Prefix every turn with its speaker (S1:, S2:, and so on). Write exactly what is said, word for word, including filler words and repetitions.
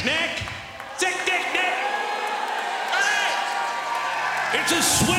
S1: Thanks, Nick. Sick Dick Nick. Hey! It's a sweat.